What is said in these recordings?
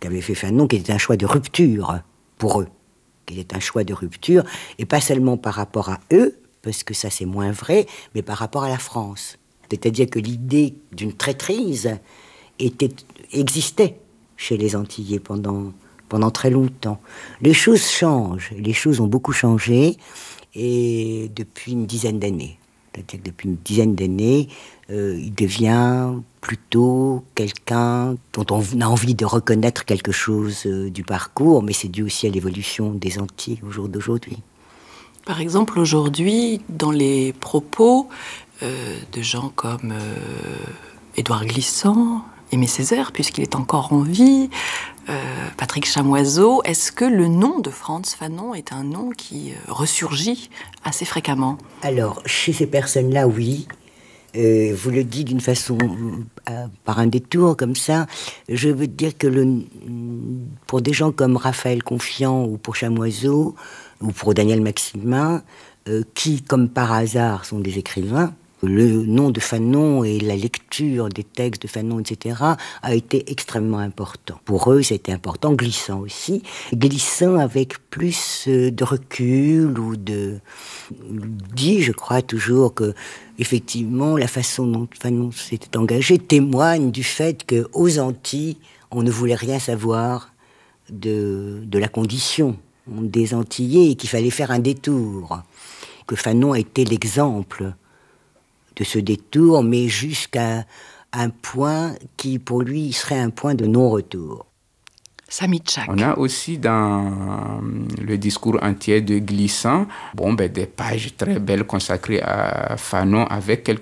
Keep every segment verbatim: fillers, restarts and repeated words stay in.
qu'avait fait Fanon, qui était un choix de rupture pour eux, qui était un choix de rupture, et pas seulement par rapport à eux, parce que ça c'est moins vrai, mais par rapport à la France. C'est-à-dire que l'idée d'une traîtrise était, existait chez les Antillais pendant, pendant très longtemps. Les choses changent, les choses ont beaucoup changé, et depuis une dizaine d'années. C'est-à-dire que depuis une dizaine d'années, euh, il devient plutôt quelqu'un dont on a envie de reconnaître quelque chose euh, du parcours, mais c'est dû aussi à l'évolution des Antilles au jour d'aujourd'hui. Par exemple, aujourd'hui, dans les propos euh, de gens comme euh, Édouard Glissant, Aimé Césaire, puisqu'il est encore en vie, euh, Patrick Chamoiseau, est-ce que le nom de Frantz Fanon est un nom qui euh, ressurgit assez fréquemment? Alors, chez ces personnes-là, oui. Euh, vous le dites d'une façon, euh, par un détour comme ça. Je veux dire que le, pour des gens comme Raphaël Confiant ou pour Chamoiseau ou pour Daniel Maximin, euh, qui, comme par hasard, sont des écrivains, le nom de Fanon et la lecture des textes de Fanon, et cetera, a été extrêmement important. Pour eux, c'était important, Glissant aussi. Glissant avec plus de recul ou de... dit, je crois toujours que, effectivement, la façon dont Fanon s'était engagé témoigne du fait qu'aux Antilles, on ne voulait rien savoir de, de la condition des Antillais et qu'il fallait faire un détour. Que Fanon était l'exemple de ce détour, mais jusqu'à un point qui, pour lui, serait un point de non-retour. Samy Tchak. On a aussi dans le discours entier de Glissant, bon, ben, des pages très belles consacrées à Fanon avec quelques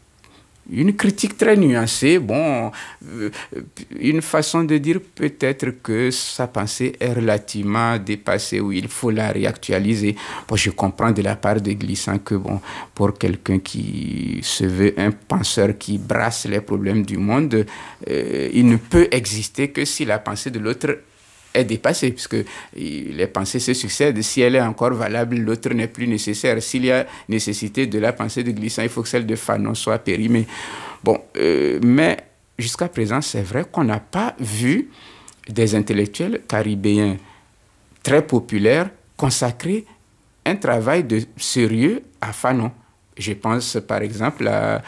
une critique très nuancée, bon, euh, une façon de dire peut-être que sa pensée est relativement dépassée, ou il faut la réactualiser. Bon, je comprends de la part de Glissant que, bon, pour quelqu'un qui se veut un penseur qui brasse les problèmes du monde, euh, il ne peut exister que si la pensée de l'autre est dépassée, puisque les pensées se succèdent. Si elle est encore valable, l'autre n'est plus nécessaire. S'il y a nécessité de la pensée de Glissant, il faut que celle de Fanon soit périmée. Bon, euh, mais jusqu'à présent, c'est vrai qu'on n'a pas vu des intellectuels caribéens très populaires consacrer un travail de sérieux à Fanon. Je pense par exemple à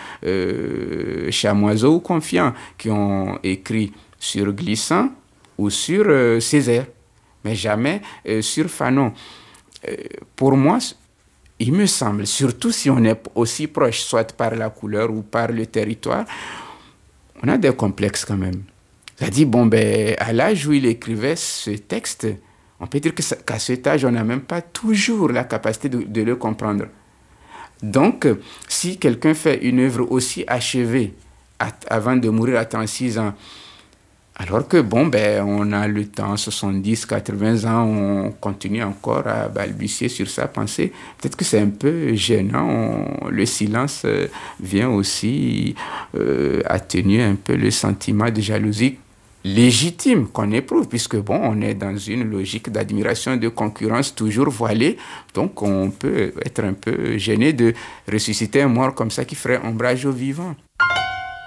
euh, Chamoiseau ou Confiant, qui ont écrit sur Glissant ou sur euh, Césaire, mais jamais euh, sur Fanon. Euh, pour moi, il me semble, surtout si on est aussi proche, soit par la couleur ou par le territoire, on a des complexes quand même. C'est-à-dire, bon, ben, à l'âge où il écrivait ce texte, on peut dire que ça, qu'à cet âge, on n'a même pas toujours la capacité de, de le comprendre. Donc, si quelqu'un fait une œuvre aussi achevée à, avant de mourir à trente-six ans, alors que, bon, ben, on a le temps, soixante-dix, quatre-vingts ans, on continue encore à balbutier sur sa pensée. Peut-être que c'est un peu gênant. On, le silence euh, vient aussi euh, atténuer un peu le sentiment de jalousie légitime qu'on éprouve, puisque, bon, on est dans une logique d'admiration, de concurrence toujours voilée. Donc, on peut être un peu gêné de ressusciter un mort comme ça qui ferait ombrage aux vivants.